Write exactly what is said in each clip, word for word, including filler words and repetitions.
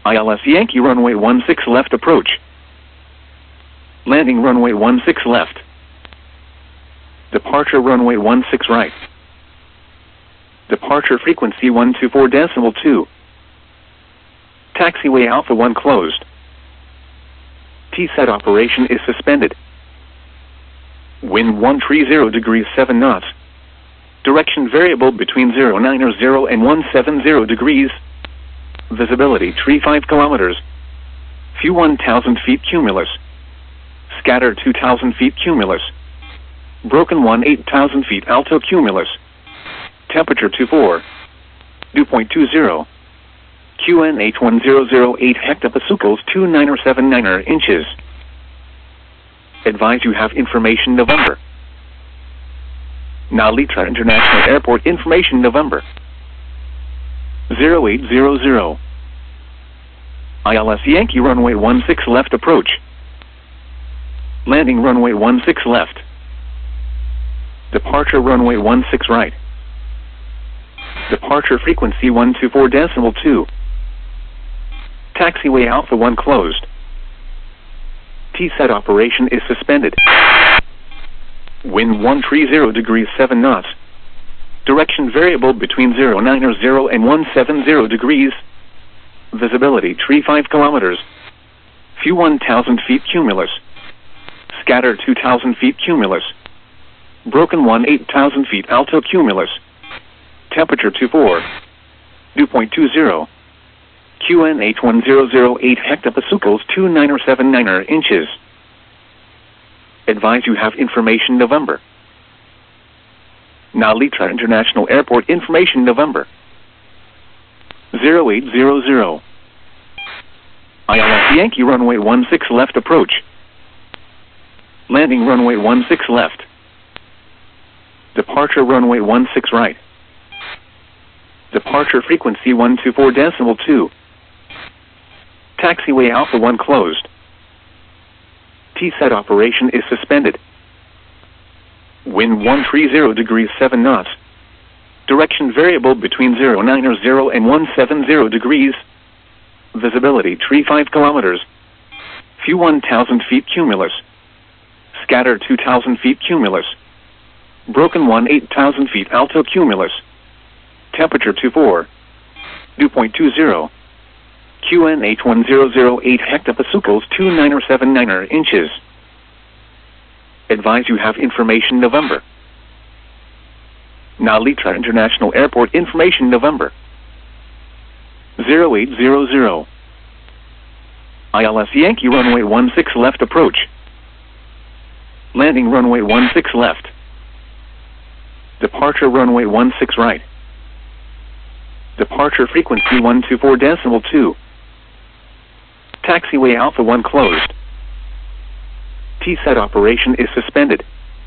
I L S Yankee runway one six left approach. Landing runway one six left. Departure runway one six right. Departure frequency one two four decimal two. Taxiway Alpha one closed. T SET operation is suspended. Wind one three zero degrees seven knots. Direction variable between zero nine zero and one seven zero degrees. Visibility three five kilometers. Few one thousand feet cumulus. Scatter two thousand feet cumulus. Broken one eight thousand feet alto cumulus. Temperature two four. Dew point two zero. Q N H one zero zero eight hectopascals two nine seven nine inches. Advise you have information November. Nalitra International Airport information November. zero eight zero zero. I L S Yankee runway one six left approach. Landing runway one six left. Departure runway one six right. Departure frequency one two four decimal two. Taxiway Alpha one closed. T SET operation is suspended. Wind one three zero degrees seven knots. Direction variable between zero nine zero and one seven zero degrees. Visibility three five kilometers. Few one thousand feet cumulus. Scatter two thousand feet cumulus. Broken one eight thousand feet alto cumulus. Temperature two four. Dew point two zero. Q N H one zero zero eight hectopascals two nine seven nine inches. Advise you have information November. Nalitra International Airport information November. zero eight zero zero. I L S Yankee runway one six left approach. Landing runway one six left. Departure runway one six right. Departure frequency one two four decimal two. Taxiway Alpha one closed. T SET operation is suspended. Wind one three zero degrees seven knots. Direction variable between zero nine zero and one seven zero degrees. Visibility three five kilometers. Few one thousand feet cumulus. Scatter two thousand feet cumulus. Broken one eight thousand feet alto cumulus. Temperature two four. Dew point two zero. Q N H one zero zero eight hectopascals two nine seven nine inches. Advise you have information November. Nalitra International Airport information November. zero eight zero zero. I L S Yankee runway one six left approach. Landing runway one six left. Departure runway one six right. Departure frequency one two four decimal two. Taxiway Alpha one closed. T SET operation is suspended.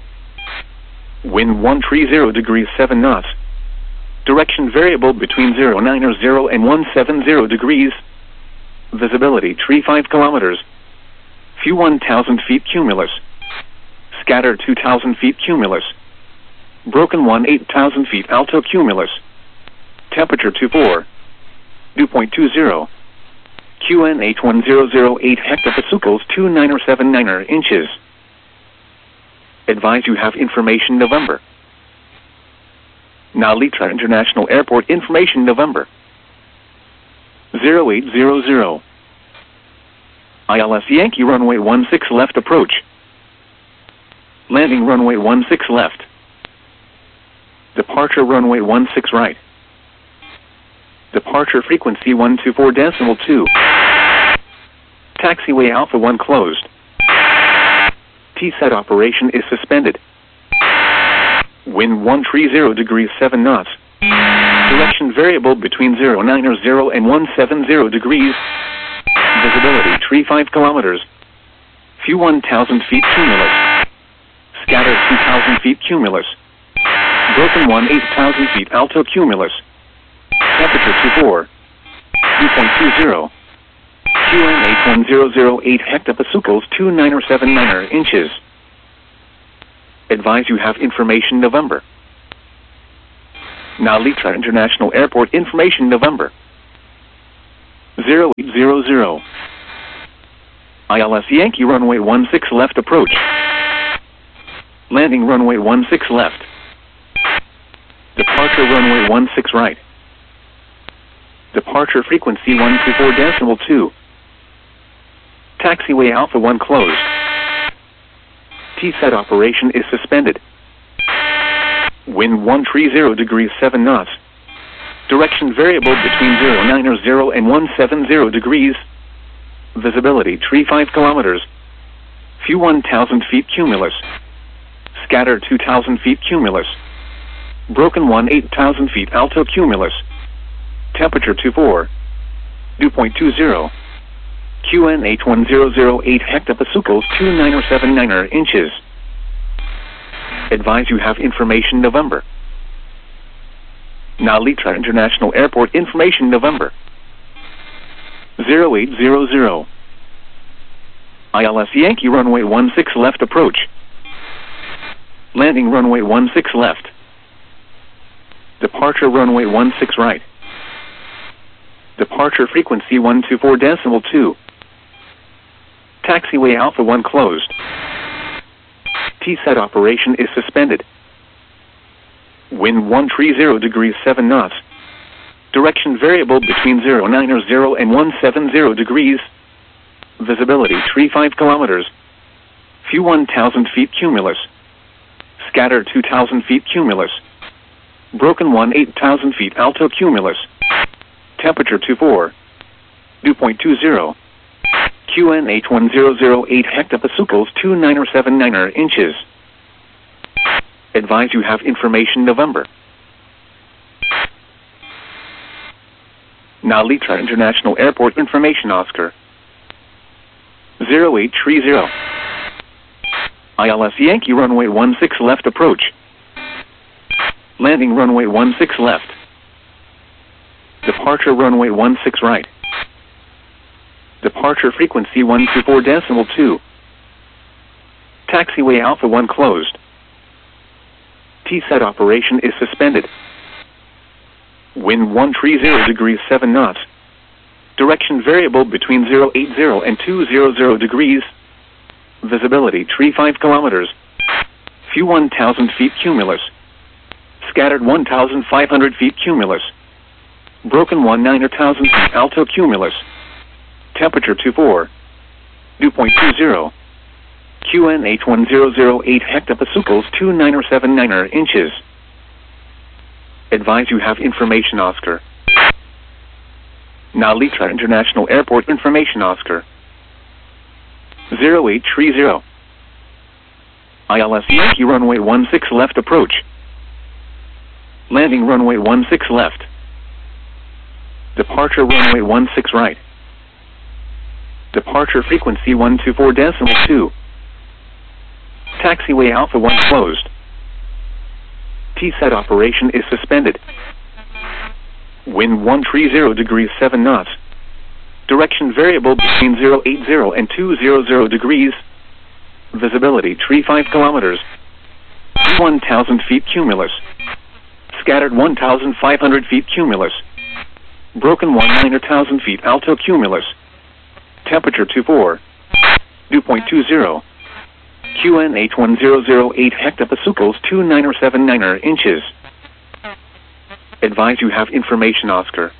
Wind one three zero degrees seven knots. Direction variable between zero nine zero and one seven zero degrees. Visibility three five kilometers. Few one thousand feet cumulus. Scatter two thousand feet cumulus. Broken one eight thousand feet alto cumulus. Temperature two four. Dew point two zero. Q N H one zero zero eight hectopascals two nine seven nine inches. Advise you have information November. Nalitra International Airport information November. zero eight zero zero. I L S Yankee runway one six left approach. Landing runway one six left. Departure runway one six right. Departure frequency one two four decimal two. Taxiway Alpha one closed. T SET operation is suspended. Wind one three zero degrees seven knots. Direction variable between zero nine zero and one seven zero degrees. Visibility three five kilometers. Few one thousand feet cumulus. Scatter two thousand feet cumulus. Broken one eight thousand feet alto cumulus. Temperature two four. Dew point two zero. Q N H one zero zero eight hectopascals two nine seven nine inches. Advise you have information November. Nalitra International Airport information November. zero eight zero zero. I L S Yankee runway one six left approach. Landing runway one six left. Departure runway one six right. Departure frequency one two four decimal two. Taxiway Alpha one closed. T SET operation is suspended. Wind one three zero degrees seven knots. Direction variable between zero nine zero and one seven zero degrees. Visibility three five kilometers. View one thousand feet cumulus. Scatter two thousand feet cumulus. Broken one eight thousand feet alto cumulus. Temperature two four. Dew point two zero. Q N H one zero zero eight hectopascals two nine seven nine inches. Advise you have information November. Nalitra International Airport information November. zero eight zero zero. I L S Yankee runway one six left approach. Landing runway one six left. Departure runway one six right. Departure frequency one two four decimal two. Taxiway Alpha one closed. T SET operation is suspended. Wind one three zero degrees seven knots. Direction variable between zero nine zero and one seven zero degrees. Visibility three five kilometers. View one thousand feet cumulus. Scatter two thousand feet cumulus. Broken one eight thousand feet alto cumulus. Temperature two four. Dew point two zero. Q N H one zero zero eight hectopascals two nine seven nine inches. Advise you have information November. Nalitra International Airport information Oscar. zero eight three zero. I L S Yankee runway one six left approach. Landing runway one six left. Departure runway one six right. Departure frequency one two four decimal two. Taxiway Alpha one closed. T SET operation is suspended. Wind one three zero degrees seven knots. Direction variable between zero eight zero and two hundred degrees. Visibility three five kilometers. View one thousand feet cumulus. Scattered one thousand five hundred feet cumulus. Broken one nine thousand feet alto cumulus. Temperature two four. Dew point two zero. Q N H one zero zero eight hectopascals two nine seven nine inches. Advise you have information Oscar. Nalitra International Airport information Oscar. zero eight three zero. I L S Yankee runway one six left approach. Landing runway one six left. Departure runway one six right. Departure frequency one two four decimal two. Taxiway Alpha one closed. T SET operation is suspended. Wind one three zero degrees seven knots. Direction variable between zero eight zero and two hundred degrees. Visibility three five kilometers. one thousand feet cumulus. Scattered one thousand five hundred feet cumulus. Broken one nine thousand feet alto cumulus. Temperature two four. Dew point two zero. Q N H one zero zero eight hectopascals two nine seven nine inches. Advise you have information Oscar.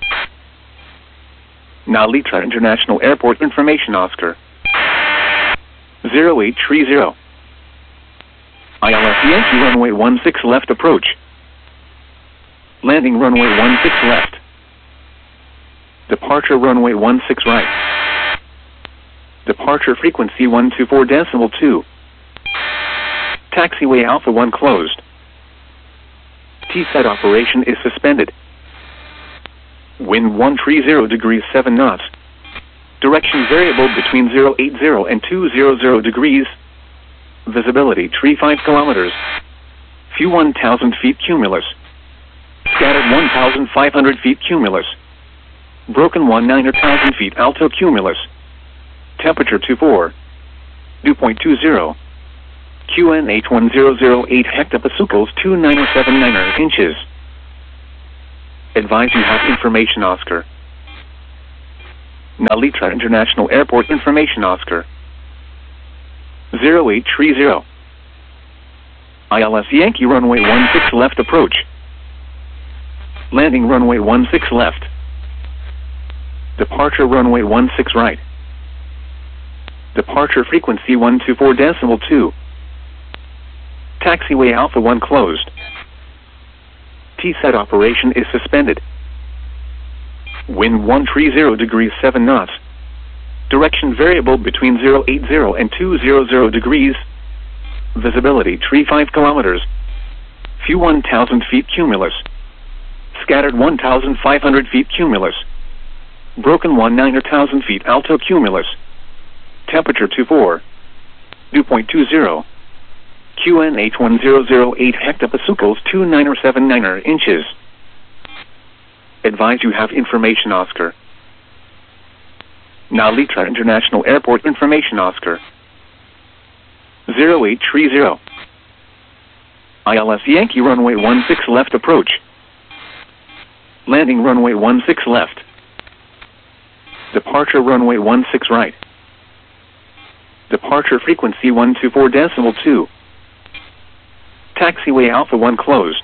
Nalitra International Airport information Oscar. zero eight three zero. I L S Yankee runway one six left approach. Landing runway one six left. Departure runway one six right. Departure frequency one two four decimal two. Taxiway Alpha one closed. T SET operation is suspended. Wind one three zero degrees seven knots. Direction variable between zero eight zero and two hundred degrees. Visibility three five kilometers. View one thousand feet cumulus. Scattered one thousand five hundred feet cumulus. Broken one nine thousand feet alto cumulus. Temperature two four. Dew point two zero. Q N H one zero zero eight hectopascals two nine seven nine inches. Advise you have information Oscar. Nalitra International Airport Information Oscar zero eight three zero. I L S Yankee runway one six left approach. Landing runway one six left. Departure runway one six right. Departure frequency one two four decimal two. Taxiway Alpha one closed. T SET operation is suspended. Wind one three zero degrees seven knots. Direction variable between zero eight zero and two hundred degrees. Visibility three five kilometers. Few one thousand feet cumulus. Scattered one thousand five hundred feet cumulus. Broken one nine thousand feet alto cumulus. Temperature two four. Dew point two zero. Q N H one zero zero eight hectopascals two nine seven nine inches. Advise you have information Oscar. Nalitra International Airport Information Oscar zero eight three zero. I L S Yankee runway one six left approach. Landing runway one six left. Departure runway one six right. Departure frequency one two four decimal two. Taxiway Alpha one closed.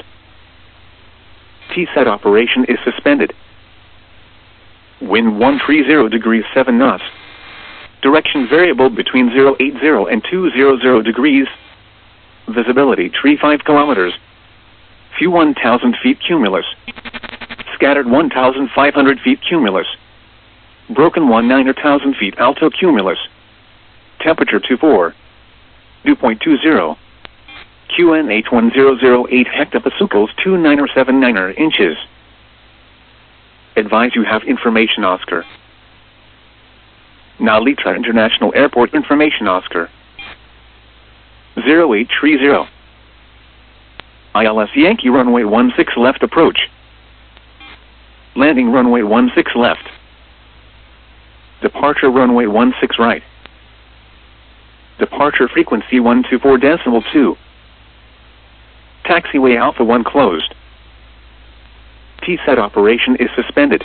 T SET operation is suspended. Wind one three zero degrees seven knots. Direction variable between zero eight zero and two hundred degrees. Visibility three five kilometers. Few one thousand feet cumulus. Scattered one thousand five hundred feet cumulus. Broken one nine thousand feet alto cumulus. Temperature two four. Dew point two zero. Q N H one zero zero eight hectopascals two nine seven nine inches. Advise you have information Oscar. Nalitra International Airport Information Oscar zero eight three zero. I L S Yankee runway one six left approach. Landing runway one six left. Departure runway one six right. Departure frequency one two four decimal two. Taxiway Alpha one closed. T SET operation is suspended.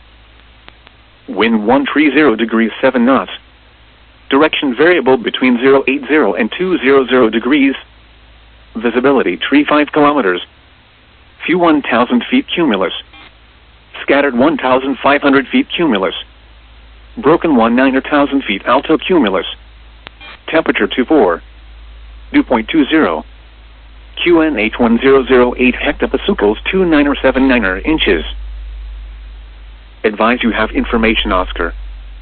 Wind one three zero degrees seven knots. Direction variable between zero eight zero and two hundred degrees. Visibility three five kilometers. Few one thousand feet cumulus. Scattered one thousand five hundred feet cumulus. Broken one nine thousand feet alto cumulus. Temperature two four. Dew point two zero. Q N H one zero zero eight hectopascals two nine seven nine inches. Advise you have information Oscar.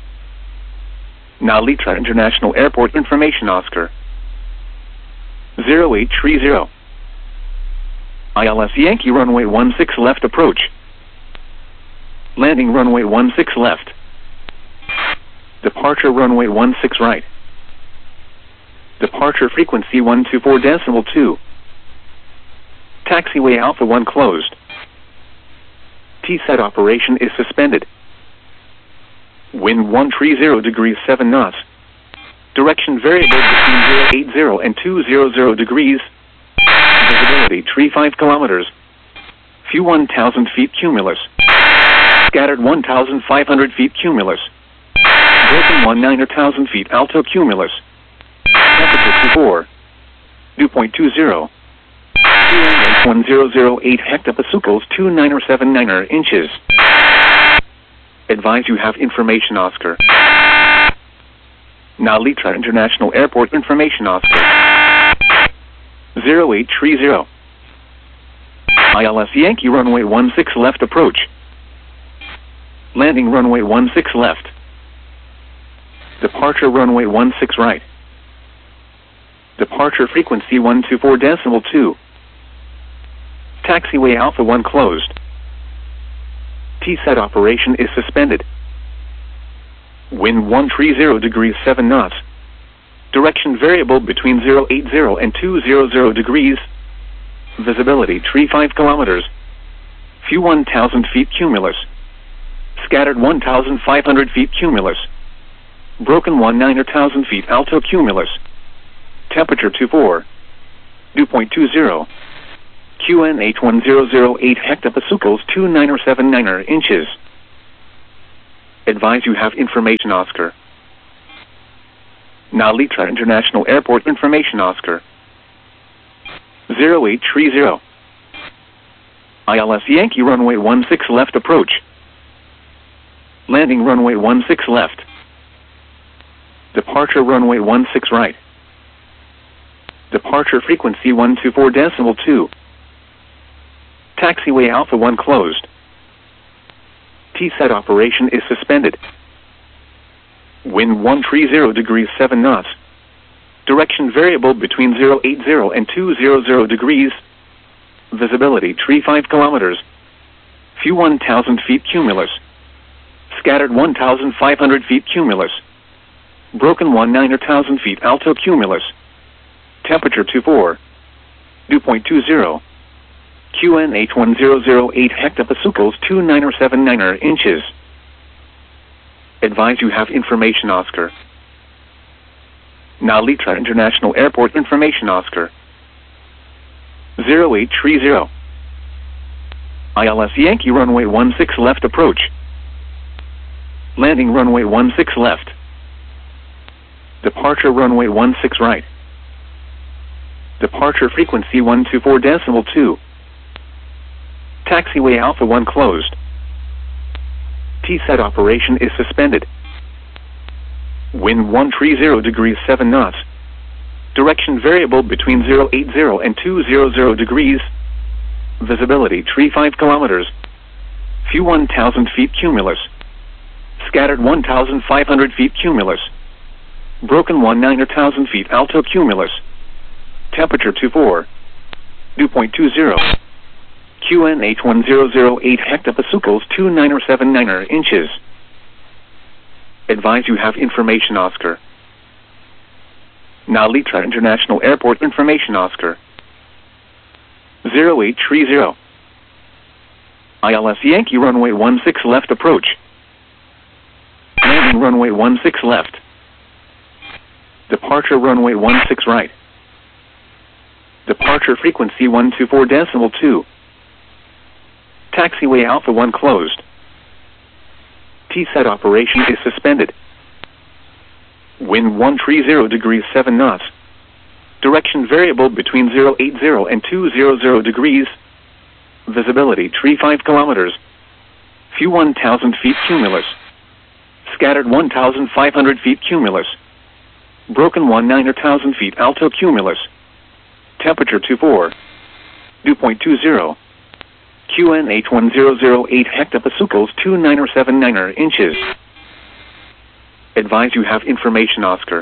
Nalitra International Airport Information Oscar zero eight three zero. I L S Yankee runway one six left approach. Landing runway one six left. Departure runway one six right. Departure frequency one two four decimal two. Taxiway Alpha one closed. T SET operation is suspended. Wind one three zero degrees seven knots. Direction variable between zero eight zero and two hundred degrees. Visibility three five kilometers. Few one thousand feet cumulus. Scattered one thousand five hundred feet cumulus. Broken one nine thousand feet alto cumulus. Temperature two four. Dew point two zero. Q N H one zero zero eight hectopascals two nine seven nine inches. Advise you have information Oscar. Nalitra International Airport Information Oscar zero eight three zero. I L S Yankee runway one six left approach. Landing runway one six left. Departure runway one six right. Departure frequency one two four decimal two. Taxiway Alpha one closed. T SET operation is suspended. Wind one three zero degrees seven knots. Direction variable between zero eight zero and two hundred degrees. Visibility three five kilometers. Few one thousand feet cumulus. Scattered one thousand five hundred feet cumulus. Broken one nine thousand feet alto cumulus. Temperature two four. Dew point two zero. Q N H one zero zero eight hectopascals two nine seven nine inches. Advise you have information Oscar. Narita International Airport information Oscar. zero eight three zero. I L S Yankee runway one six left approach. Landing runway one six left. Departure runway one six right. Departure frequency one two four decimal two. Taxiway Alpha one closed. T SET operation is suspended. Wind one three zero degrees seven knots. Direction variable between zero eight zero and two hundred degrees. Visibility three five kilometers. Few one thousand feet cumulus. Scattered one thousand five hundred feet cumulus. Broken one nine thousand feet alto cumulus. Temperature two four. Dew point two zero. Q N H one zero zero eight hectopascals two nine seven nine inches. Advise you have information Oscar. Narita International Airport information Oscar. zero eight three zero. I L S Yankee runway one six left approach. Landing runway one six left. Departure runway one six right. Departure frequency one two four decimal two. Taxiway Alpha one closed. T SET operation is suspended. Wind one three zero degrees seven knots. Direction variable between zero eight zero and two hundred degrees. Visibility three five kilometers. Few one thousand feet cumulus. Scattered one thousand five hundred feet cumulus. Broken one nine thousand feet alto cumulus. Temperature two four. Dew point two zero. Q N H one zero zero eight hectopascals two nine seven nine inches. Advise you have information Oscar. Narita International Airport information Oscar. zero eight three zero. I L S Yankee runway one six left approach. Landing runway one six left. Departure runway one six right. Departure frequency one two four decimal two. Taxiway Alpha one closed. T SET operation is suspended. Wind one three zero degrees seven knots. Direction variable between zero eight zero and two hundred degrees. Visibility three five kilometers. Few one thousand feet cumulus. Scattered one thousand five hundred feet cumulus. Broken one nine thousand feet alto cumulus. Temperature two four. Dew point two zero. Q N H one zero zero eight hectopascals two nine seven nine inches. Advise you have information Oscar.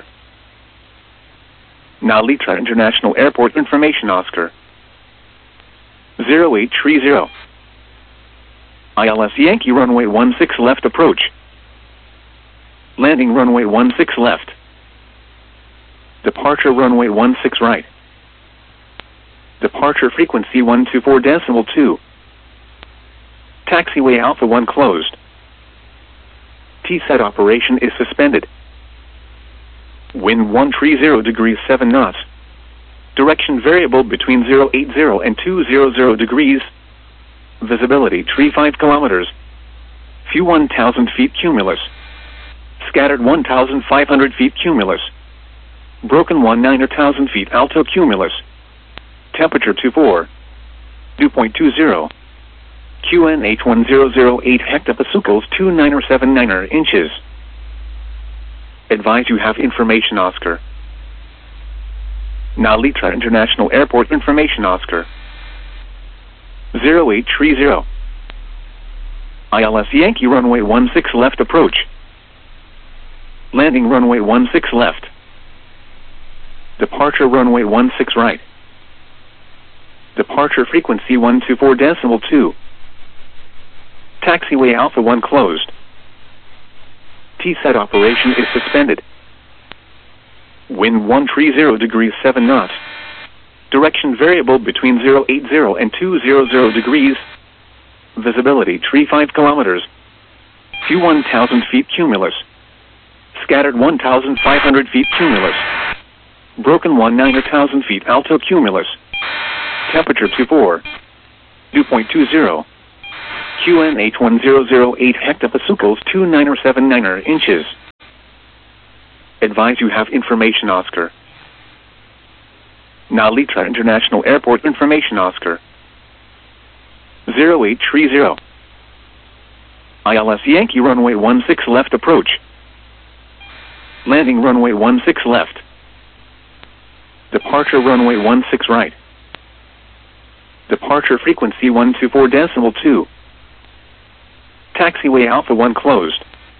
Narita International Airport information Oscar. zero eight three zero. I L S Yankee runway one six left approach. Landing runway one six left. Departure runway one six right. Departure frequency one two four decimal two. Taxiway Alpha one closed. T SET operation is suspended. Wind one three zero degrees seven knots. Direction variable between zero eight zero and two hundred degrees. Visibility three five kilometers. Few one thousand feet cumulus. Scattered one thousand five hundred feet cumulus. Broken one nine thousand feet alto cumulus. Temperature two four. Dew point two zero. Q N H one zero zero eight hectopascals two nine seven nine inches. Advise you have information Oscar. Narita International Airport information Oscar. zero eight three zero. I L S Yankee runway one six left approach. Landing runway one six left. Departure runway one six right. Departure frequency one two four decimal two. Taxiway Alpha one closed. T SET operation is suspended. Wind one three zero degrees seven knots. Direction variable between zero eight zero and two hundred degrees. Visibility three five kilometers. Few one thousand feet cumulus. Scattered one thousand five hundred feet cumulus. Broken one nine thousand feet alto cumulus. Temperature two four. Dew point two zero. Q N H one zero zero eight hectopascals two nine seven nine inches. Advise you have information Oscar. Nalitra International Airport information Oscar. zero eight three zero. I L S Yankee runway one six left approach. Landing runway one six left. Departure runway one six right. Departure frequency one two four decimal two. Taxiway Alpha one closed.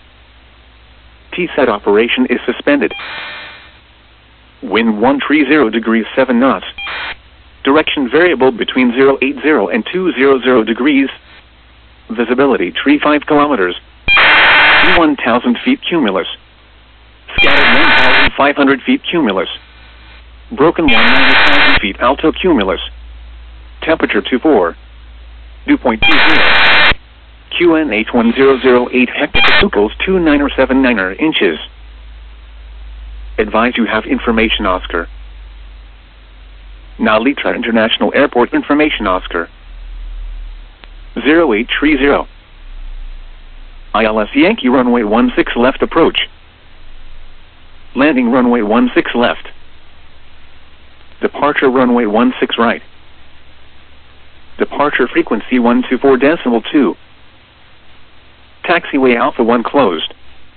T SET operation is suspended. Wind one three zero degrees seven knots. Direction variable between zero eight zero and two hundred degrees. Visibility three five kilometers. one thousand feet cumulus. Scattered one thousand five hundred feet cumulus. Broken one nine thousand feet alto cumulus. Temperature two four. Dew point two zero. Q N H one zero zero eight hectopascals two nine seven nine inches. Advise you have information Oscar. Nalitra International Airport information Oscar. zero eight three zero. I L S Yankee runway one six left approach. Landing runway one six left. Departure runway one six right. Departure frequency one two four decimal two. Taxiway Alpha one closed.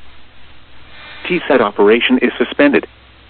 T SET operation is suspended.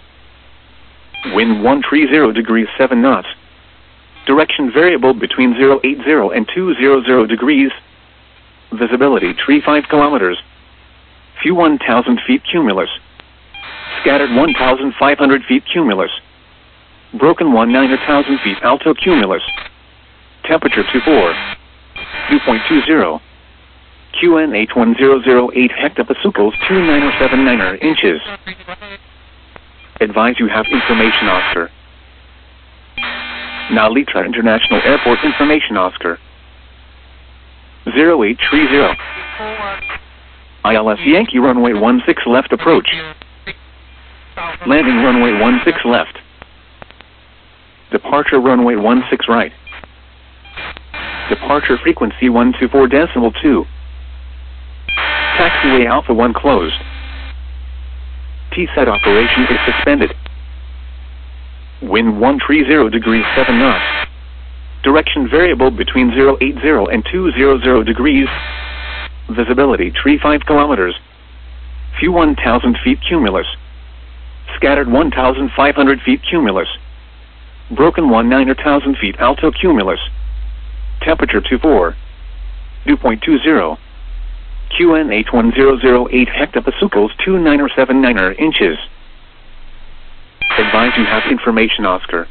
Wind one three zero degrees seven knots. Direction variable between zero eight zero and two hundred degrees. Visibility three five kilometers. Few one thousand feet cumulus. Scattered one thousand five hundred feet cumulus. Broken one nine thousand feet alto cumulus. Temperature two four. Dew point two zero. Q N H one zero zero eight hectopascals two nine seven nine inches. Advise you have information Oscar. Nalitra International Airport information Oscar. zero eight three zero. I L S Yankee runway one six left approach. Landing runway one six left. Departure runway one six right. Departure frequency one two four decimal two. Taxiway Alpha one closed. T SET operation is suspended. Wind one three zero degrees seven knots. Direction variable between zero eight zero and two hundred degrees. Visibility three five kilometers. Few one thousand feet cumulus. Scattered one thousand five hundred feet cumulus. Broken one nine thousand feet alto cumulus. Temperature two four. Dew point two zero. Q N H one zero zero eight hectopascals two nine seven nine inches. Advise you have information Oscar.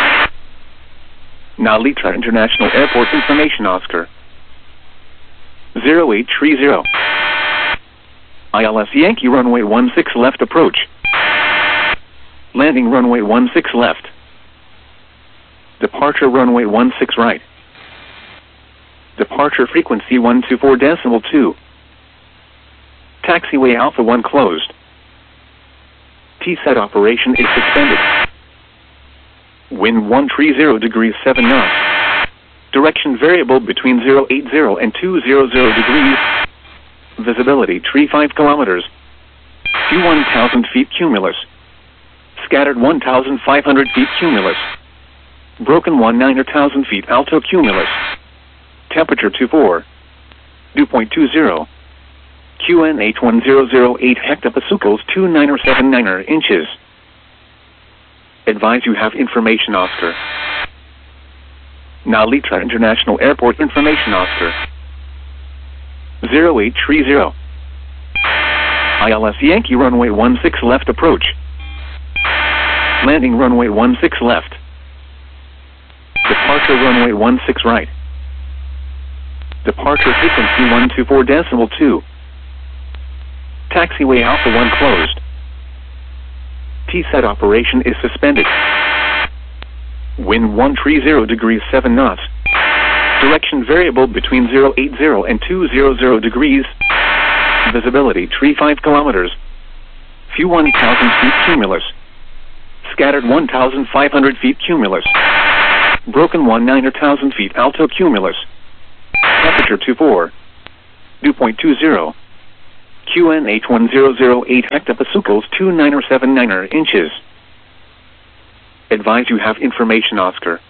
Nalitra International Airport information Oscar. zero eight three zero. I L S Yankee runway one six left approach. Landing runway one six left. Departure runway one six right. Departure frequency one two four decimal two. Taxiway Alpha one closed. T SET operation is suspended. Wind one three zero degrees seven knots. Direction variable between zero eight zero and two hundred degrees. Visibility three five kilometers. Few one thousand feet cumulus. Scattered one thousand five hundred feet cumulus. Broken one nine thousand feet alto cumulus. Temperature two four. Dew point two zero. Q N H one zero zero eight hectopascals two nine seven nine inches. Advise you have information Oscar. Nalitra International Airport information Oscar. zero eight three zero. I L S Yankee runway one six left approach. Landing runway one six left. Departure runway one six right. Departure frequency one two four decimal two. Taxiway Alpha one closed. T SET operation is suspended. Wind one three zero degrees seven knots. Direction variable between zero eight zero and two hundred degrees. Visibility three five kilometers. Few one thousand feet cumulus. Scattered one thousand five hundred feet cumulus. Broken one nine thousand feet alto cumulus. Temperature two four. Dew point two zero. Q N H one zero zero eight hectopascals two nine seven nine inches. Advise you have information Oscar.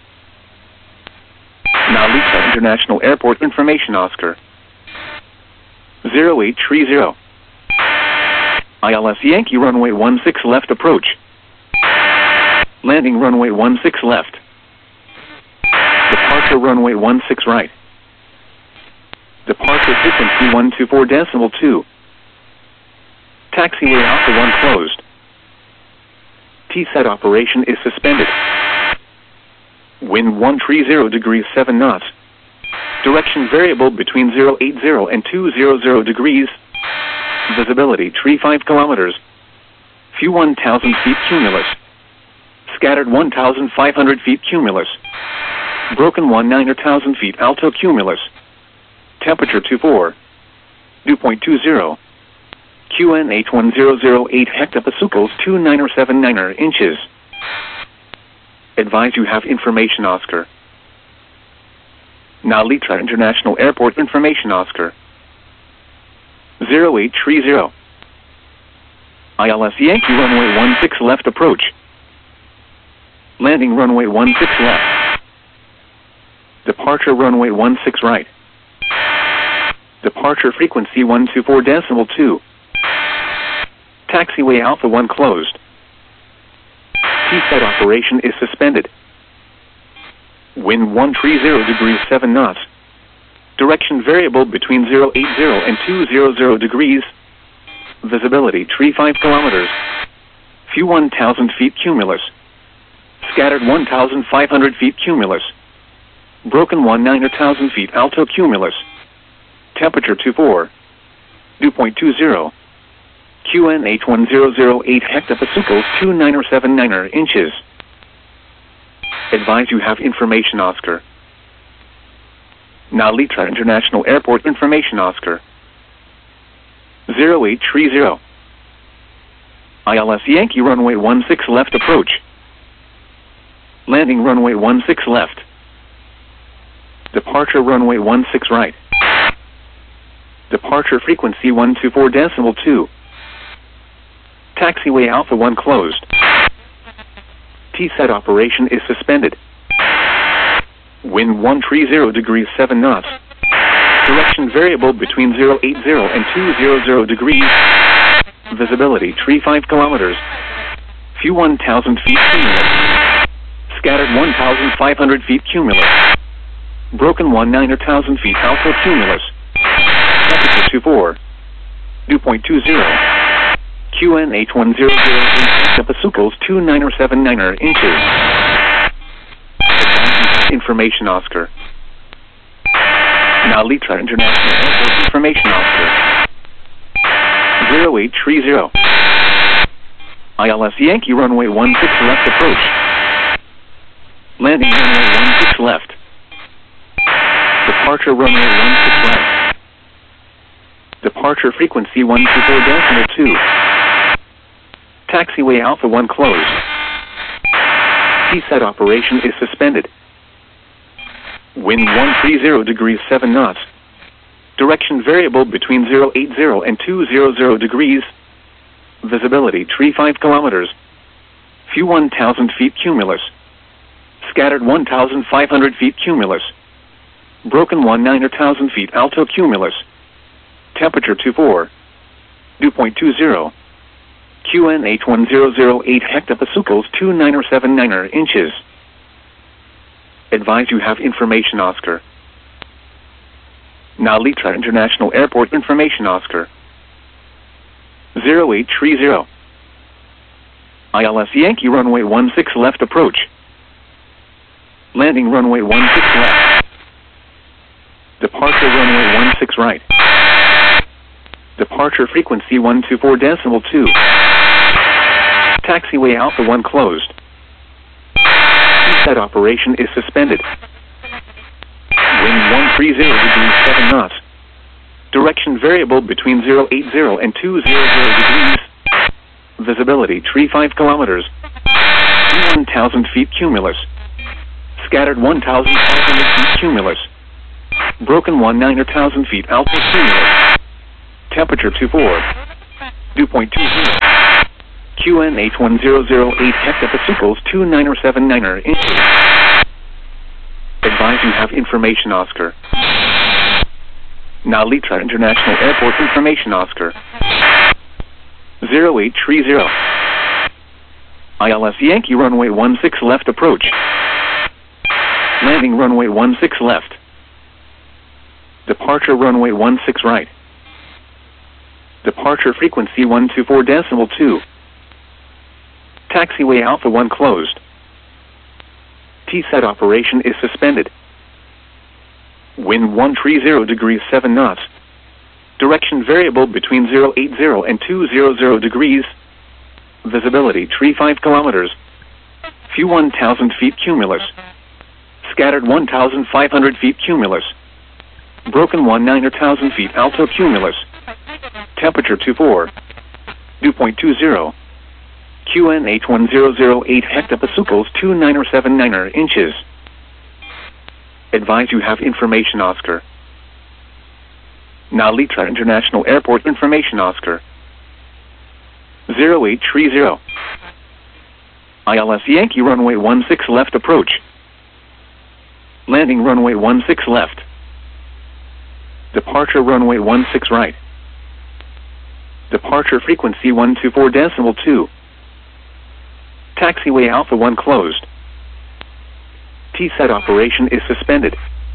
Nalita International Airport information Oscar. zero eight three zero. I L S Yankee runway one six left approach. Landing runway one six left. Departure runway one six right. Departure frequency one two four decimal two. Taxiway Alpha one closed. T SET operation is suspended. Wind one three zero degrees seven knots. Direction variable between zero eight zero and two hundred degrees. Visibility three five kilometers. Few one thousand feet cumulus. Scattered one thousand five hundred feet cumulus. Broken one nine thousand feet alto cumulus. Temperature two four. Dew point two zero. Q N H one zero zero eight hectopascals two nine seven nine inches. Advise you have information Oscar. Nalita International Airport information Oscar. zero eight three zero. I L S Yankee runway one six left approach. Landing runway one six left. Departure runway one six right. Departure frequency one two four decimal two. Taxiway Alpha one closed. T SET operation is suspended. Wind one three zero degrees seven knots. Direction variable between zero eight zero and two hundred degrees. Visibility three five kilometers. Few one thousand feet cumulus. Scattered one thousand five hundred feet cumulus. Broken one nine thousand feet alto cumulus. Temperature two four. Dew point two zero. Q N H one zero zero eight hectopascals two nine seven nine inches. Advise you have information Oscar. Nalita International Airport information Oscar. zero eight three zero. I L S Yankee runway one six left approach. Landing runway one six left. Departure runway one six right. Departure frequency one two four decimal two. Taxiway Alpha one closed. T SET operation is suspended. Wind one three zero degrees seven knots. Direction variable between zero eight zero and two hundred degrees. Visibility three five kilometers. Few one thousand feet cumulus. Scattered one thousand five hundred feet cumulus. Broken one nine thousand feet alto cumulus. Temperature two four. Dew point two zero. Q N H one zero zero eight hectopascals two nine seven nine inches. Information Oscar. Nalita International Airport information Oscar. zero eight three zero. I L S Yankee runway one six left approach. Landing runway one six left. Departure runway one six right. Departure frequency one two four decimal two. Taxiway Alpha one closed. T SET operation is suspended. Wind one three zero degrees seven knots. Direction variable between zero eight zero and two hundred degrees. Visibility three five kilometers. Few one thousand feet cumulus. Scattered one thousand five hundred feet cumulus. Broken one nine thousand feet alto cumulus. Temperature two four. Dew point two zero. Q N H one zero zero eight hectopascals two nine seven nine inches. Advise you have information Oscar. Nalita International Airport information Oscar. zero eight three zero. I L S Yankee runway one six left approach. Landing runway one six left. Departure runway one six right. Departure frequency one two four decimal two. Taxiway Alpha one closed. T SET operation is suspended. Wind one three zero degrees seven knots. Direction variable between zero eight zero and two hundred degrees. Visibility three five kilometers. one thousand feet cumulus. Scattered one thousand five hundred feet cumulus. Broken one nine thousand feet altitude cumulus. Temperature two four. Dew point two zero. Q N H one zero zero eight hectopascals two nine seven nine inches. Advise you have information Oscar. Nalitra International Airport information Oscar. zero eight three zero. I L S Yankee runway one six left approach. Landing runway one six left. Departure runway one six right. Departure frequency one two four decimal two. Taxiway Alpha one closed. T SET operation is suspended. Wind one three zero degrees seven knots. Direction variable between zero eight zero and two hundred degrees. Visibility three five kilometers. Few one thousand feet cumulus. Scattered one thousand five hundred feet cumulus. Broken one nine thousand feet alto cumulus. Temperature two four. Dew point two zero. Q N H one zero zero eight hectopascals two nine seven nine inches. Advise you have information Oscar. Nalitra International Airport information Oscar. zero eight three zero. I L S Yankee runway one six left approach. Landing runway one six left. Departure runway one six right. Departure frequency one two four decimal two. Taxiway Alpha one closed. T SET operation is suspended.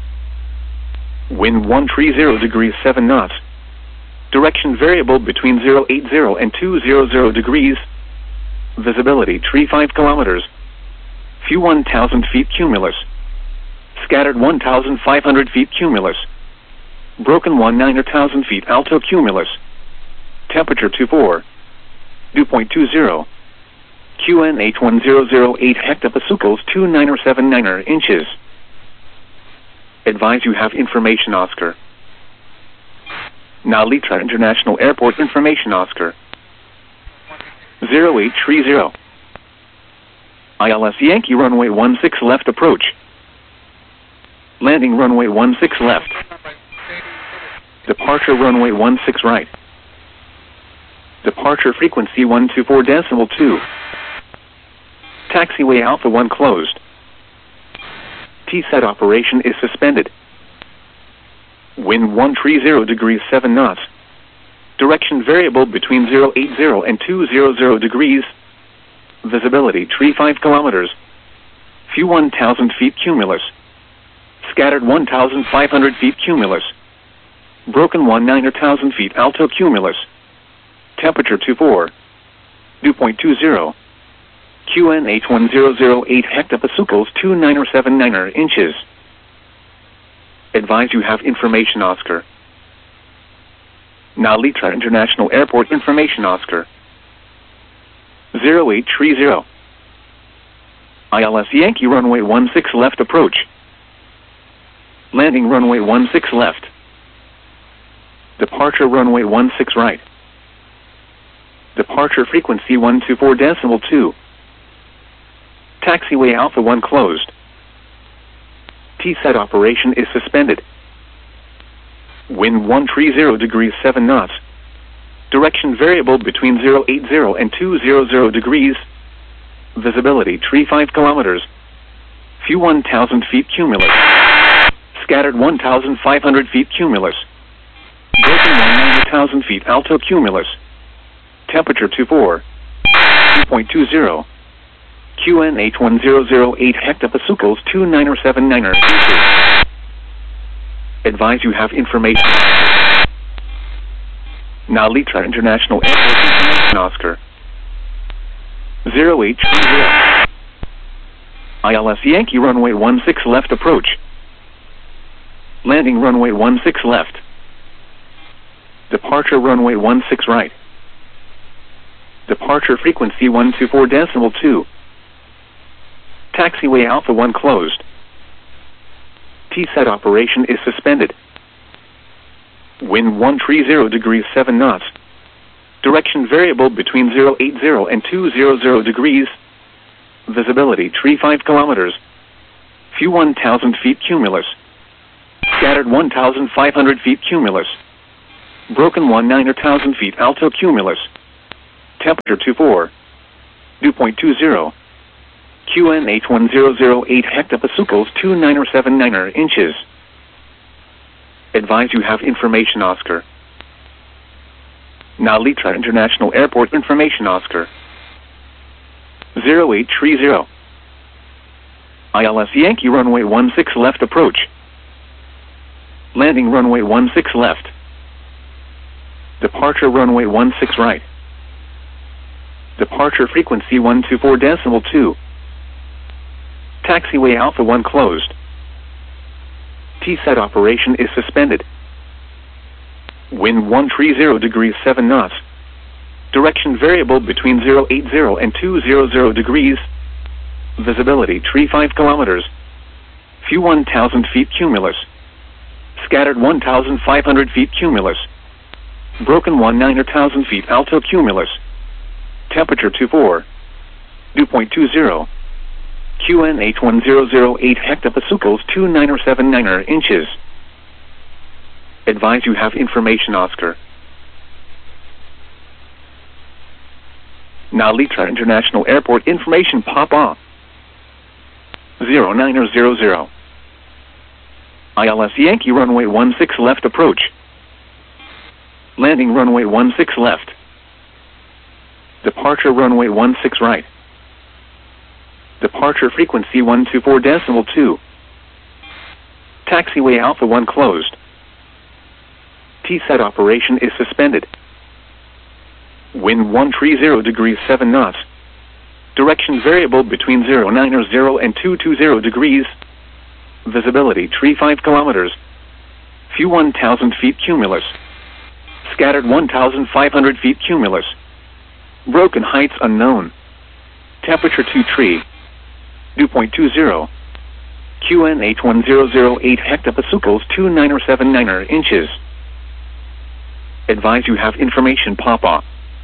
Wind one three zero degrees seven knots. Direction variable between zero eight zero and two hundred degrees. Visibility three five kilometers. Few one thousand feet cumulus. Scattered one thousand five hundred feet cumulus. Broken one nine thousand feet alto cumulus. Temperature two four. Dew point two zero. Q N H one zero zero eight hectopascals two nine seven nine inches. Advise you have information Oscar. Nalitra International Airport information Oscar. zero eight three zero. I L S Yankee runway one six left approach. Landing runway one six left. Departure runway one six right. Departure frequency one two four decimal two. Taxiway Alpha one closed. T SET operation is suspended. Wind one three zero degrees seven knots. Direction variable between zero eight zero and two hundred degrees. Visibility three five kilometers. Few one thousand feet cumulus. Scattered one thousand five hundred feet cumulus. Broken one nine thousand feet alto cumulus. Temperature two four. Dew point two zero. Q N H one zero zero eight hectopascals two nine seven nine inches. Advise you have information Oscar. Nalitra International Airport information Oscar. zero eight three zero. I L S Yankee runway one six left approach. Landing runway one six left. Departure runway one six right. Departure frequency one two four decimal two. Taxiway Alpha one closed. T SET operation is suspended. Wind one three zero degrees seven knots. Direction variable between zero eight zero and two hundred degrees. Visibility three five kilometers. Few one thousand feet cumulus. Scattered one thousand five hundred feet cumulus. Broken one nine thousand feet alto cumulus. Temperature two four. Dew point two zero. Q N H one zero zero eight hectopascals two nine seven nine inches. Advise you have information. Nalitra International Airport information Oscar. zero eight three zero. I L S Yankee runway one six left approach. Landing runway one six left. Departure runway one six right. Departure frequency one two four decimal two. Taxiway Alpha one closed. T SET operation is suspended. Wind one three zero degrees seven knots. Direction variable between zero eight zero and two hundred degrees. Visibility three five kilometers. Few one thousand feet cumulus. Scattered one thousand five hundred feet cumulus. Broken one nine thousand feet alto cumulus. Temperature two four. Dew point two zero. Q N H one zero zero eight hectopascals two nine seven nine inches. Advise you have information Oscar. Nalitra International Airport information Oscar. zero eight three zero. I L S Yankee runway one six left approach. Landing runway one six left. Departure runway one six right. Departure frequency one two four decimal two. Taxiway Alpha one closed. T SET operation is suspended. Wind one three zero degrees seven knots. Direction variable between zero eight zero and two hundred degrees. Visibility three five kilometers. Few one thousand feet cumulus. Scattered one thousand five hundred feet cumulus. Broken one nine thousand feet alto cumulus. Temperature two four. Dew point two zero. Q N H one zero zero eight hectopascals two nine seven nine inches. Advise you have information Oscar. Nalitra International Airport information Papa. zero nine zero zero. I L S Yankee runway one six left approach. Landing runway one six left. Departure runway one six right. Departure frequency one two four decimal two. Taxiway Alpha one closed. T SET operation is suspended. Wind one three zero degrees seven knots. Direction variable between zero nine zero and two twenty degrees. Visibility three five kilometers. Few one thousand feet cumulus. Scattered one thousand five hundred feet cumulus. Broken heights unknown. Temperature two three. Dew point two zero. Q N H one zero zero eight hectopascals two nine seven nine inches. Advise you have information Papa.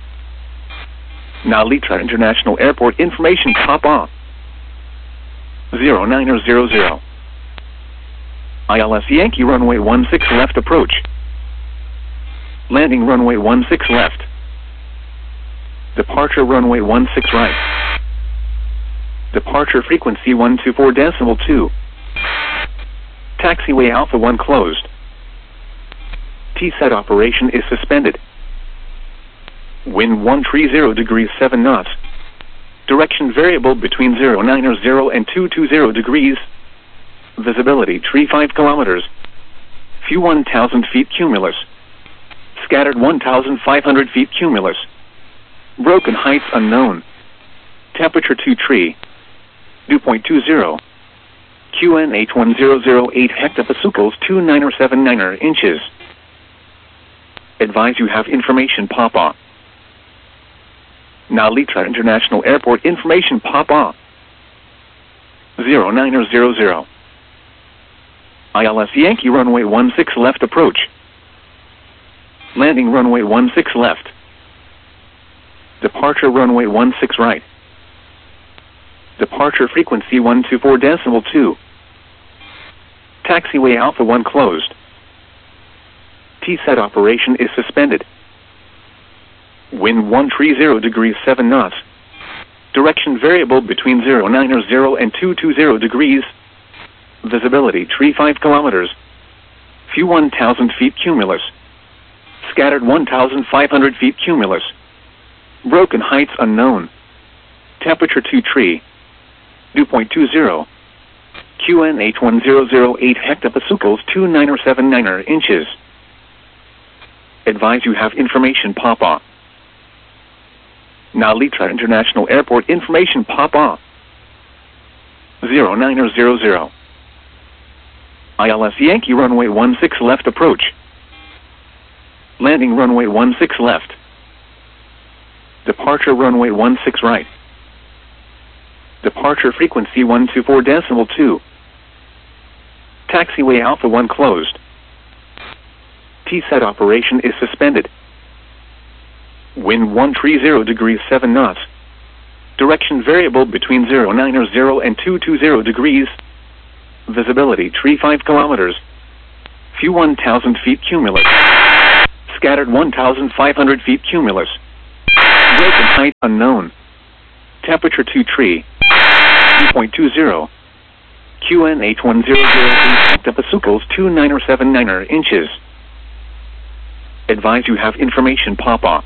Nalitra International Airport information Papa. zero nine zero zero. I L S Yankee runway one six left approach. Landing runway one six left. Departure runway one six right. Departure frequency one two four decimal two. Taxiway Alpha one closed. T SET operation is suspended. Wind one three zero degrees seven knots. Direction variable between zero nine zero and two twenty degrees. Visibility three five kilometers. Few one thousand feet cumulus. Scattered one thousand five hundred feet cumulus. Broken heights unknown. Temperature two three. Dew point two zero. Q N H one zero zero eight hectopascals two nine seven nine inches. Advise you have information Papa. Nalitra International Airport information Papa. zero nine zero zero. I L S Yankee runway one six left approach. Landing runway one six left. Departure runway one six right. Departure frequency one two four decimal two. Taxiway Alpha one closed. T SET operation is suspended. Wind one three zero degrees seven knots. Direction variable between zero nine zero and two twenty degrees. Visibility three five kilometers. Few one thousand feet cumulus. Scattered one thousand five hundred feet cumulus. Broken heights unknown. Temperature two three. Dew point two zero. Q N H one zero zero eight hectopascals two nine seven nine inches. Advise you have information Papa. Nalitra International Airport information Papa. zero nine zero zero. I L S Yankee runway one six left approach. Landing runway one six left. Departure runway one six right. Departure frequency one two four decimal two. Taxiway Alpha one closed. T SET operation is suspended. Wind one three zero degrees seven knots. Direction variable between zero nine zero and two twenty degrees. Visibility three five kilometers. Few one thousand feet cumulus. Scattered one thousand five hundred feet cumulus. Broken heights unknown. Temperature two three. Dew point two zero. Q N H one zero zero eight hectopascals two nine seven nine inches. Advise you have information Papa. Nalitra International Airport information Papa. zero nine zero zero. I L S Yankee runway one six left approach. Landing runway one six left. Departure runway one six right. Departure frequency one two four decimal two. Taxiway Alpha one closed. T SET operation is suspended. Wind one three zero degrees seven knots. Direction variable between zero nine zero and two twenty degrees. Visibility three five kilometers. Few one thousand feet cumulus. Scattered one thousand five hundred feet cumulus. Broken height unknown. Temperature two tree. two point two zero. Q N H one zero zero eight hectopascals two nine seven nine inches. Advise you have information pop-up.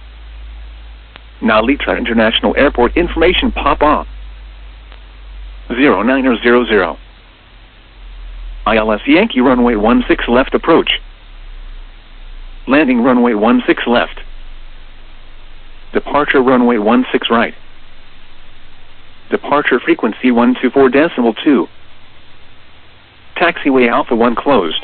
Nalitra International Airport information pop-up. zero nine zero zero. I L S Yankee runway one six left approach. Landing runway one six left. Departure runway one six right. Departure frequency one two four decimal two. Taxiway Alpha one closed.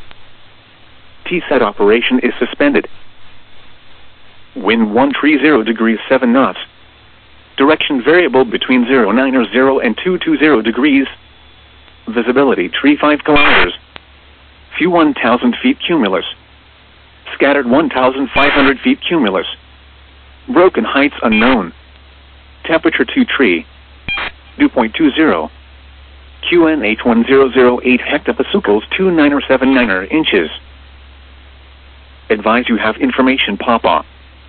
T SET operation is suspended. Wind one three zero degrees seven knots. Direction variable between zero nine zero and two two zero degrees. Visibility three five kilometers. Few one thousand feet cumulus. Scattered one thousand five hundred feet cumulus. Broken heights unknown. Temperature two tree. Dew point two zero. Q N H one zero zero eight hectopascals two nine seven nine inches. Advise you have information pop-up.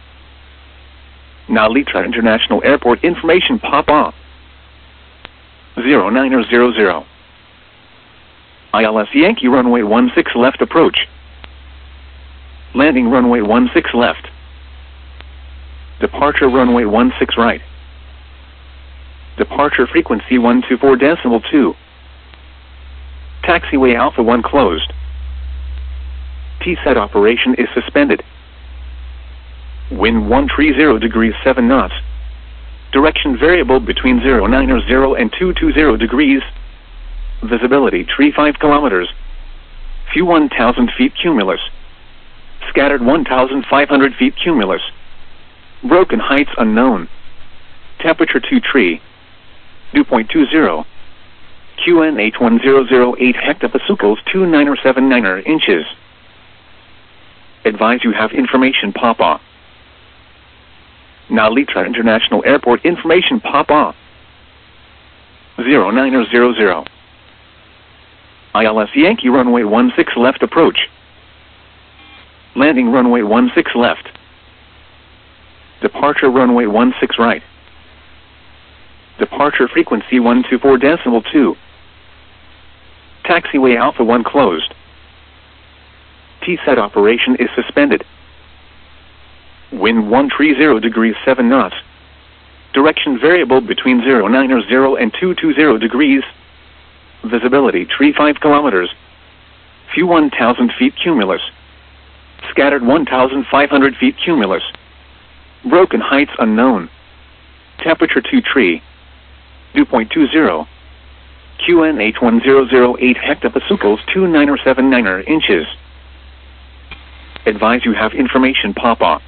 Nalitra International Airport information pop-up. zero nine zero zero. I L S Yankee runway one six left approach. Landing runway one six left. Departure runway one six right. Departure frequency one two four decimal two. Taxiway Alpha one closed. T SET operation is suspended. Wind one three zero degrees seven knots. Direction variable between zero nine zero and two two zero degrees. Visibility three five kilometers. Few one thousand feet cumulus. Scattered one thousand five hundred feet cumulus. Broken heights unknown. Temperature two tree. Dew point two zero. Q N H one zero zero eight hectopascals two nine seven nine inches. Advise you have information pop-up. Nalitra International Airport information pop-up. zero nine zero zero. I L S Yankee runway one six left approach. Landing runway one six left. Departure runway one six right. Departure frequency one two four decimal two. Taxiway Alpha one closed. T SET operation is suspended. Wind one three zero degrees seven knots. Direction variable between zero nine zero and two two zero degrees. Visibility three five kilometers. Few one thousand feet cumulus. Scattered one thousand five hundred feet cumulus. Broken heights unknown. Temperature two tree. Dew point two zero. Q N H one zero zero eight hectopascals two nine seven nine inches. Advise you have information pop-up.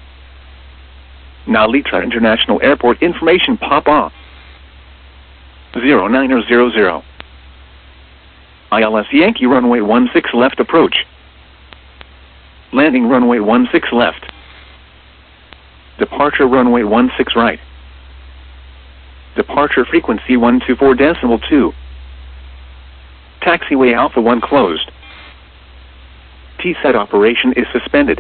Nalitra International Airport information pop-up. zero nine zero zero. I L S Yankee runway one six left approach. Landing runway one six left. Departure runway one six right. Departure frequency one two four decimal two. Taxiway Alpha one closed. T SET operation is suspended.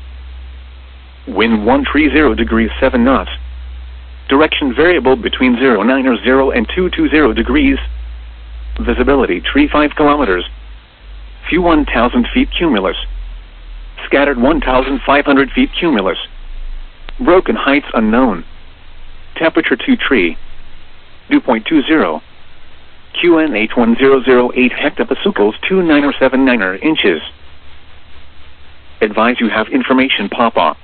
Wind one three zero degrees seven knots. Direction variable between zero nine zero and two two zero degrees. Visibility three five kilometers. Few one thousand feet cumulus. Scattered one thousand five hundred feet cumulus. Broken heights unknown. Temperature two tree. Dew point two zero. Q N H one zero zero eight hectopascals two nine seven nine inches. Advise you have information pop-up.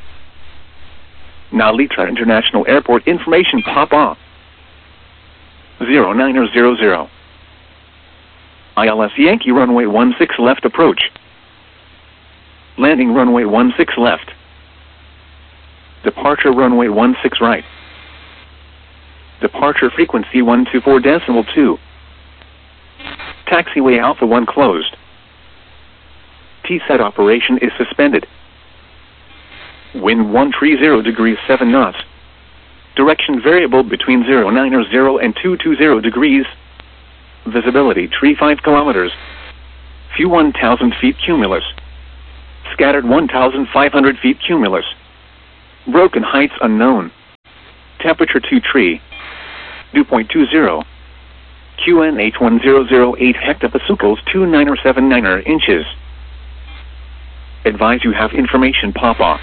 Nalitra International Airport information pop-up. zero nine zero zero. I L S Yankee runway one six left approach. Landing runway one six left. Departure runway one six right. Departure frequency one two four decimal two. Taxiway Alpha one closed. T SET operation is suspended. Wind one three zero degrees seven knots. Direction variable between zero nine zero and two two zero degrees. Visibility three five kilometers. View one thousand feet cumulus. Scattered one thousand five hundred feet cumulus. Broken heights unknown. Temperature two tree. Dew point two zero. Q N H one zero zero eight hectopascals two nine seven nine inches. Advise you have information pop-off.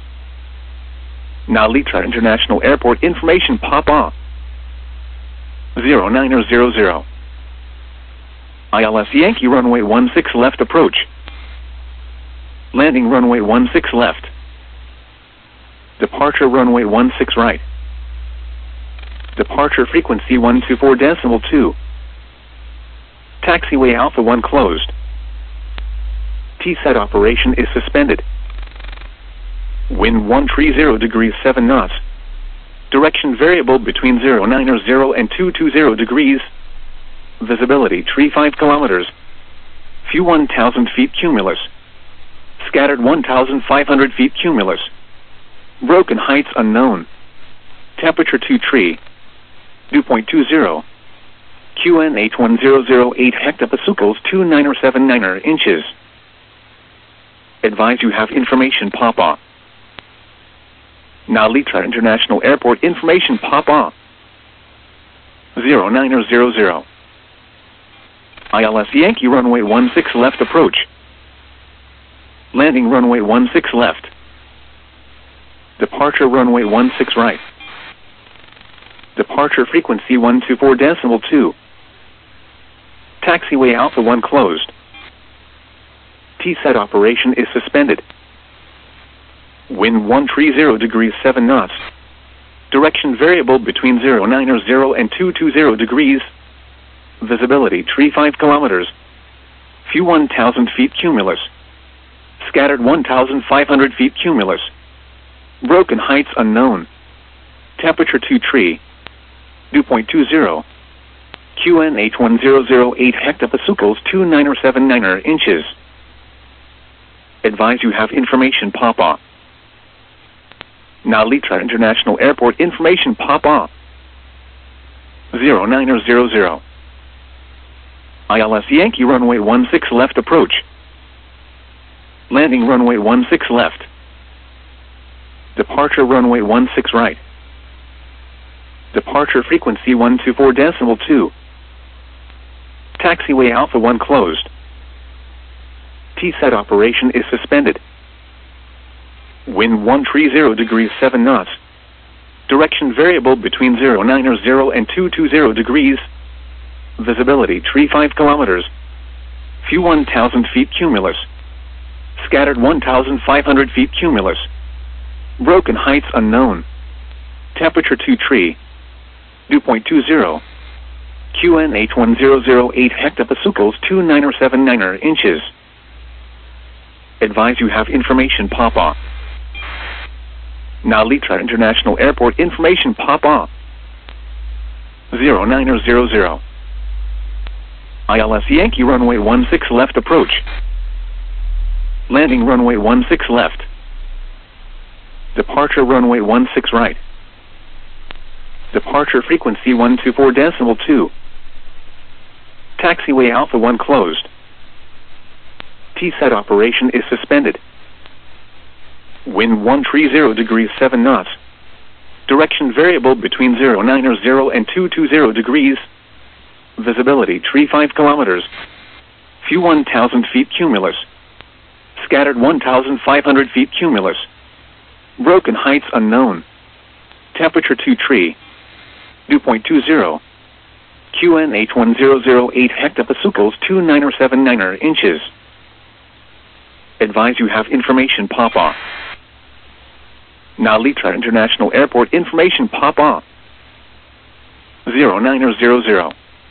Nalitra International Airport information pop-off. zero nine zero zero. I L S Yankee runway one six left approach. Landing runway one six left. Departure runway one six right. Departure frequency one two four decimal two. Taxiway Alpha one closed. T SET operation is suspended. Wind one three zero degrees seven knots. Direction variable between zero nine zero and two two zero degrees. Visibility three five kilometers. View one thousand feet cumulus. Scattered one thousand five hundred feet cumulus. Broken heights unknown. Temperature two tree. Dew point two zero. Q N H one zero zero eight hectopascals two nine seven nine inches. Advise you have information pop-off. Nalitra International Airport information pop-off. zero nine zero zero. I L S Yankee runway one six left approach. Landing runway one six left. Departure runway one six right. Departure frequency one two four decimal two. Taxiway Alpha one closed. T SET operation is suspended. Wind one three zero degrees seven knots. Direction variable between zero nine zero and two two zero degrees. Visibility three five kilometers. View one thousand feet cumulus. Scattered one thousand five hundred feet cumulus. Broken heights unknown. Temperature two tree. Dew point two zero. Q N H one zero zero eight hectopascals two nine seven nine inches. Advise you have information pop-off. Nalitra International Airport information pop-off. zero nine zero zero. I L S Yankee runway one six left approach. Landing runway one six left. Departure runway one six right. Departure frequency one two four decimal two. Taxiway Alpha one closed. T SET operation is suspended. Wind one three zero degrees seven knots. Direction variable between zero nine zero and two two zero degrees. Visibility three five kilometers. View one thousand feet cumulus. Scattered one thousand five hundred feet cumulus. Broken heights unknown. Temperature two tree. Dew point two zero. Q N H one zero zero eight hectopascals two nine seven nine inches. Advise you have information pop-off. Nalitra International Airport information pop-off. zero nine zero zero. I L S Yankee runway one six left approach. Landing runway one six left. Departure runway one six right. Departure frequency one two four decimal two. Taxiway Alpha one closed. T SET operation is suspended. Wind one three zero degrees seven knots. Direction variable between zero nine zero and two two zero degrees. Visibility three five kilometers. View one thousand feet cumulus. Scattered one thousand five hundred feet cumulus. Broken heights unknown. Temperature two tree. Dew point two zero. Q N H one zero zero eight hectopascals two nine seven nine inches. Advise you have information pop-off. Nalitra International Airport information pop-off. zero nine zero zero.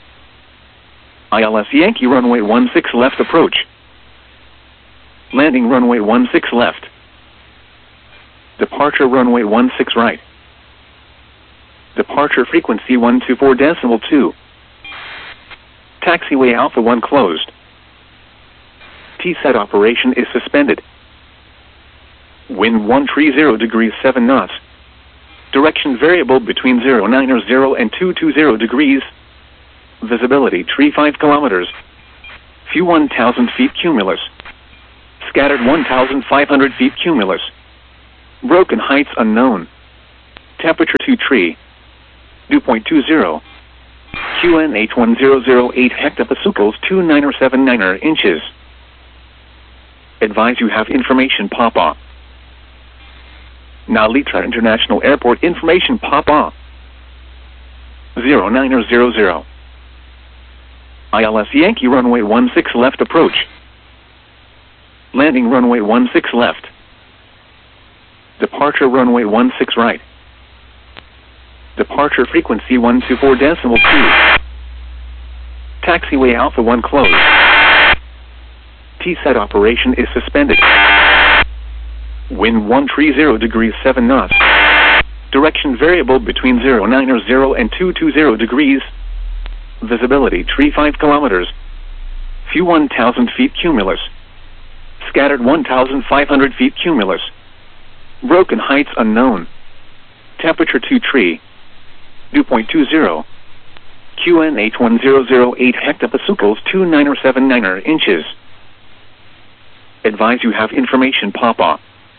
I L S Yankee runway one six left approach. Landing runway one six left. Departure runway one six right. Departure frequency one two four decimal two. Taxiway Alpha one closed. T SET operation is suspended. Wind one three zero degrees seven knots. Direction variable between zero nine zero and two two zero degrees. Visibility three five kilometers. View one thousand feet cumulus. Scattered one thousand five hundred feet cumulus. Broken heights unknown. Temperature two tree. Dew point two zero. Q N H one zero zero eight hectopascals two nine seven nine inches. Advise you have information Papa. Nalitra International Airport information Papa. zero nine zero zero. I L S Yankee runway one six left approach. Landing runway one six left. Departure runway one six right. Departure frequency one two four decimal two. Taxiway Alpha one closed. T SET operation is suspended. Wind one three zero degrees seven knots. Direction variable between zero nine zero and two two zero degrees. Visibility three five kilometers. View one thousand feet cumulus. Scattered one thousand five hundred feet cumulus. Broken heights unknown. Temperature two tree. Dew point two zero. Q N H one zero zero eight hectopascals two nine seven nine inches. Advise you have information Papa.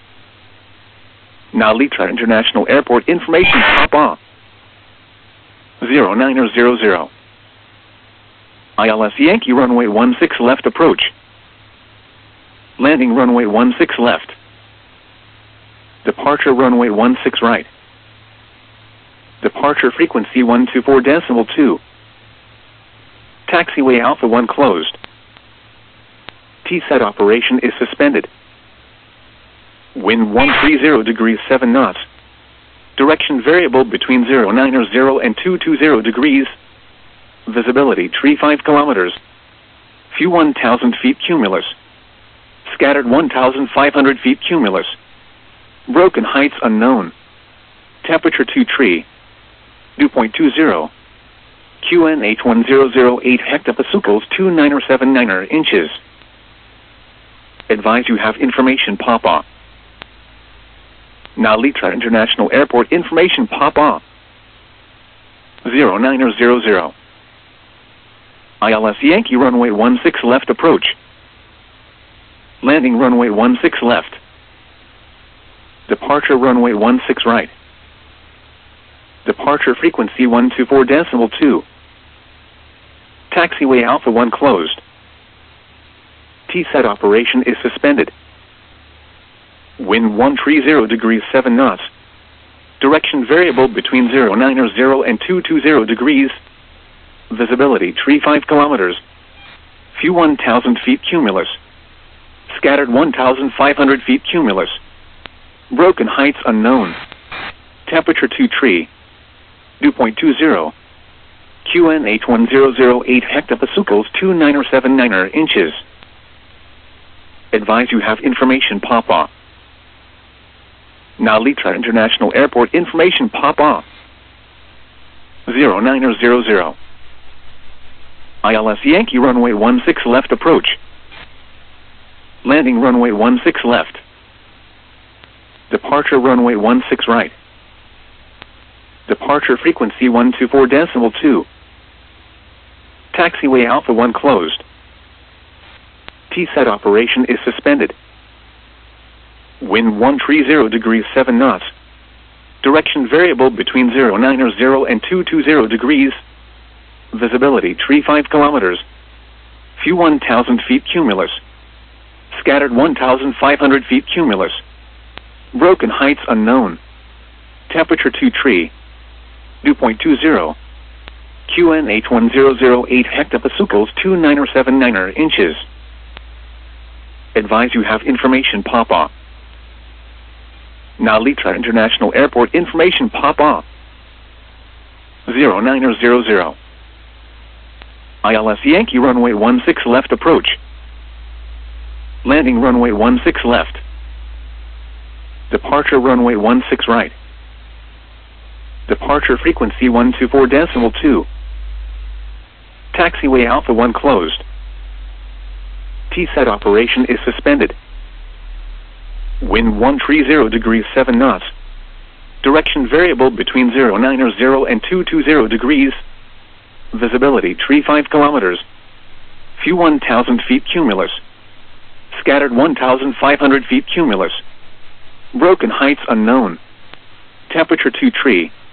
Nalitra International Airport information Papa. zero nine zero zero. I L S Yankee runway one six left approach. Landing runway one six left. Departure runway one six right. Departure frequency one two four decimal two. Taxiway Alpha one closed. T SET operation is suspended. Wind one three zero degrees seven knots. Direction variable between zero nine zero and two two zero degrees. Visibility three five kilometers. View one thousand feet cumulus. Scattered one thousand five hundred feet cumulus. Broken heights unknown. Temperature two tree. Dew point two zero. Q N H one zero zero eight hectopascals two nine seven nine inches. Advise you have information Papa. Nalitra International Airport information Papa. zero nine zero zero. I L S Yankee runway one six left approach. Landing runway one six left. Departure runway one six right. Departure frequency one two four decimal two. Taxiway Alpha one closed. T SET operation is suspended. Wind one three zero degrees seven knots. Direction variable between zero nine zero and two two zero degrees. Visibility three five kilometers. View one thousand feet cumulus. Scattered one thousand five hundred feet cumulus. Broken heights unknown. Temperature two tree. Dew point two zero. Q N H one zero zero eight hectopascals two nine seven nine inches. Advise you have information Papa. Nalitra International Airport information Papa. zero nine zero zero. I L S Yankee runway one six left approach. Landing runway one six left. Departure runway one six right. Departure frequency one two four decimal two. Taxiway Alpha one closed. T SET operation is suspended. Wind one three zero degrees seven knots. Direction variable between zero nine zero and two two zero degrees. Visibility three five kilometers. View one thousand feet cumulus. Scattered one thousand five hundred feet cumulus. Broken heights unknown. Temperature two tree. Dew point two zero. Q N H one zero zero eight hectopascals two nine seven nine inches. Advise you have information Papa. Nalitra International Airport information Papa. zero nine zero zero. I L S Yankee runway one six left approach. Landing runway one six left. Departure runway one six right. Departure frequency one two four decimal two. Taxiway Alpha one closed. T SET operation is suspended. Wind one three zero degrees seven knots. Direction variable between zero nine zero and two two zero degrees. Visibility three five kilometers. Few one thousand feet cumulus. Scattered one thousand five hundred feet cumulus. Broken heights unknown. Temperature two tree.